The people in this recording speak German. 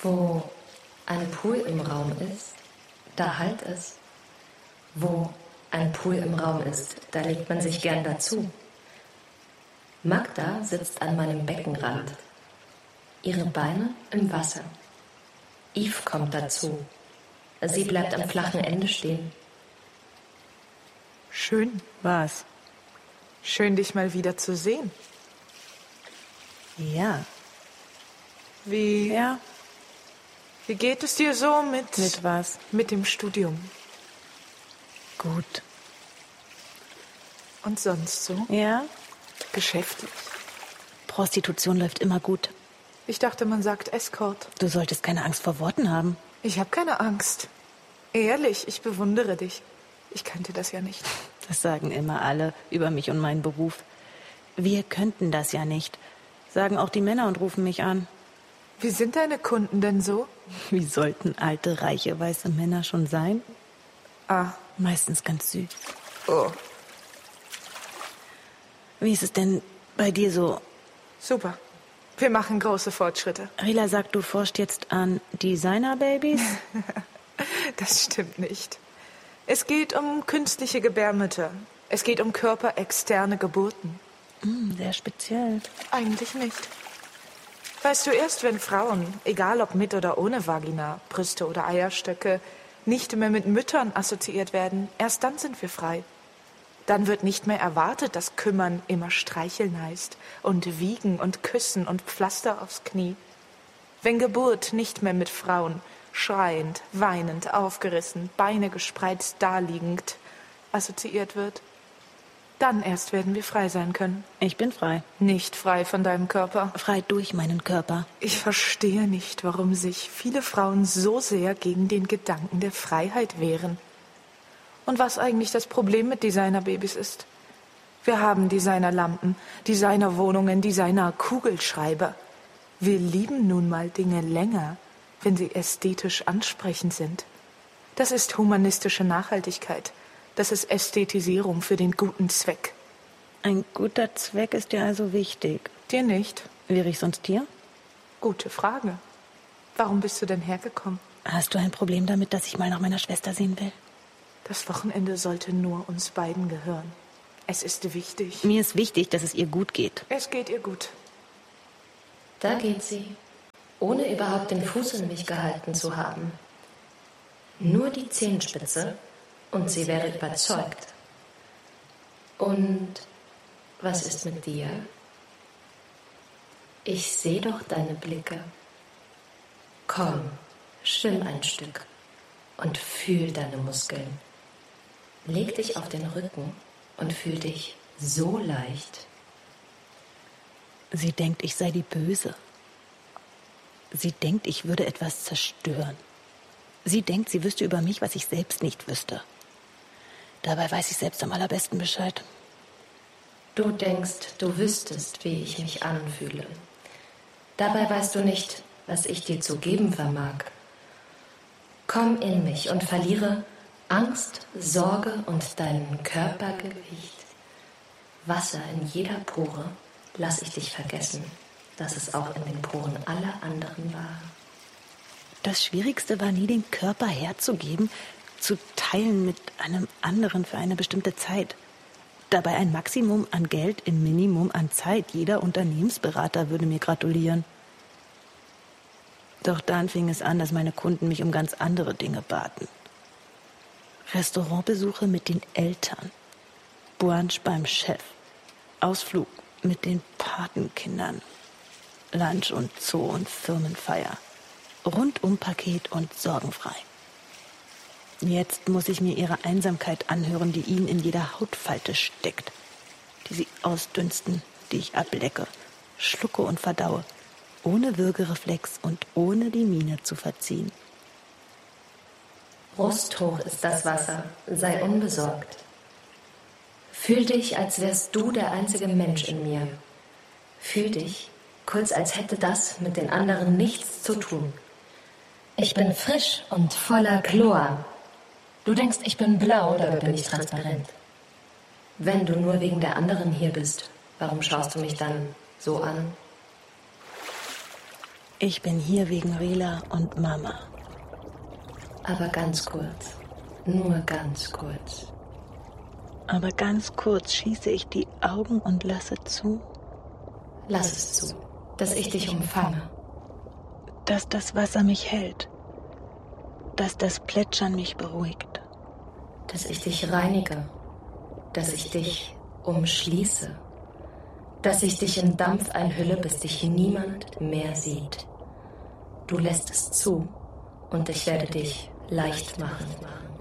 Wo ein Pool im Raum ist, da hallt es. Wo ein Pool im Raum ist, da legt man sich gern dazu. Magda sitzt an meinem Beckenrand, ihre Beine im Wasser. Yves kommt dazu. Sie bleibt am flachen Ende stehen. Schön. Was? Schön, dich mal wieder zu sehen. Ja. Wie geht es dir so mit... Mit was? Mit dem Studium. Gut. Und sonst so? Ja? Geschäftlich. Prostitution läuft immer gut. Ich dachte, man sagt Escort. Du solltest keine Angst vor Worten haben. Ich habe keine Angst. Ehrlich, ich bewundere dich. Ich kannte das ja nicht. Das sagen immer alle über mich und meinen Beruf. Wir könnten das ja nicht. Sagen auch die Männer und rufen mich an. Wie sind deine Kunden denn so? Wie sollten alte, reiche, weiße Männer schon sein? Meistens ganz süß. Oh, Wie ist es denn bei dir so? super. Wir machen große Fortschritte. Rila sagt, du forschst jetzt an Designer-Babys? Das stimmt nicht. Es geht um künstliche Gebärmütter. Es geht um körperexterne Geburten. Sehr speziell. Eigentlich nicht. Weißt du, erst wenn Frauen, egal ob mit oder ohne Vagina, Brüste oder Eierstöcke, nicht mehr mit Müttern assoziiert werden, erst dann sind wir frei. Dann wird nicht mehr erwartet, dass Kümmern immer streicheln heißt und wiegen und küssen und Pflaster aufs Knie. Wenn Geburt nicht mehr mit Frauen, schreiend, weinend, aufgerissen, Beine gespreizt daliegend, assoziiert wird, dann erst werden wir frei sein können. Ich bin frei. Nicht frei von deinem Körper. Frei durch meinen Körper. Ich verstehe nicht, warum sich viele Frauen so sehr gegen den Gedanken der Freiheit wehren. Und was eigentlich das Problem mit Designerbabys ist. Wir haben Designerlampen, Designerwohnungen, Designerkugelschreiber. Wir lieben nun mal Dinge länger, wenn sie ästhetisch ansprechend sind. Das ist humanistische Nachhaltigkeit. Das ist Ästhetisierung für den guten Zweck. Ein guter Zweck ist dir also wichtig. Dir nicht? Wäre ich sonst hier? Gute Frage. Warum bist du denn hergekommen? Hast du ein Problem damit, dass ich mal nach meiner Schwester sehen will? Das Wochenende sollte nur uns beiden gehören. Es ist wichtig. Mir ist wichtig, dass es ihr gut geht. Es geht ihr gut. Da geht sie, ohne überhaupt den Fuß in mich gehalten zu haben. Nur die Zehenspitze und sie wäre überzeugt. Und was ist mit dir? Ich sehe doch deine Blicke. Komm, schwimm ein Stück und fühl deine Muskeln. Leg dich auf den Rücken und fühl dich so leicht. Sie denkt, ich sei die Böse. Sie denkt, ich würde etwas zerstören. Sie denkt, sie wüsste über mich, was ich selbst nicht wüsste. Dabei weiß ich selbst am allerbesten Bescheid. Du denkst, du wüsstest, wie ich mich anfühle. Dabei weißt du nicht, was ich dir zu geben vermag. Komm in mich und verliere Angst, Sorge und dein Körpergewicht. Wasser in jeder Pore, lass ich dich vergessen, dass es auch in den Poren aller anderen war. Das Schwierigste war nie, den Körper herzugeben, zu teilen mit einem anderen für eine bestimmte Zeit. Dabei ein Maximum an Geld im Minimum an Zeit. Jeder Unternehmensberater würde mir gratulieren. Doch dann fing es an, dass meine Kunden mich um ganz andere Dinge baten. Restaurantbesuche mit den Eltern, Brunch beim Chef, Ausflug mit den Patenkindern, Lunch und Zoo und Firmenfeier, Rundumpaket und sorgenfrei. Jetzt muss ich mir ihre Einsamkeit anhören, die ihnen in jeder Hautfalte steckt, die sie ausdünsten, die ich ablecke, schlucke und verdaue, ohne Würgereflex und ohne die Miene zu verziehen. Brusthoch ist das Wasser, sei unbesorgt. Fühl dich, als wärst du der einzige Mensch in mir. Fühl dich, kurz als hätte das mit den anderen nichts zu tun. Ich bin frisch und voller Chlor. Du denkst, ich bin blau, dabei bin ich transparent. Wenn du nur wegen der anderen hier bist, warum schaust du mich dann so an? Ich bin hier wegen Rila und Mama. Aber ganz kurz. Nur ganz kurz. Aber ganz kurz schließe ich die Augen und lasse zu, Lass es zu, dass ich dich umfange. dass das Wasser mich hält, dass das Plätschern mich beruhigt, Dass ich dich reinige. Dass ich dich umschließe. Dass ich dich in Dampf einhülle, bis dich niemand mehr sieht. Du lässt es zu und ich werde dich leicht machen.